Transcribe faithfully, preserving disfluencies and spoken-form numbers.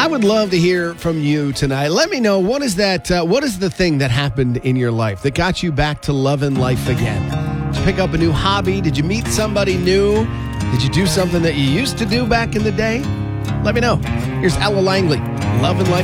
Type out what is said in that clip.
I would love to hear from you tonight. Let me know, what is that? Uh, what is the thing that happened in your life that got you back to loving life again? Did you pick up a new hobby? Did you meet somebody new? Did you do something that you used to do back in the day? Let me know. Here's Ella Langley, Love and Life